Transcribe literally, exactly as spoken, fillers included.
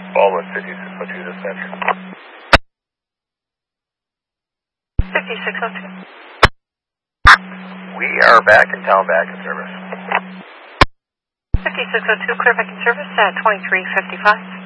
Baldwin, fifty-six oh two dispatcher. fifty-six oh two. We are back in town, back in service. fifty-six oh two, clear back in service at twenty-three fifty-five.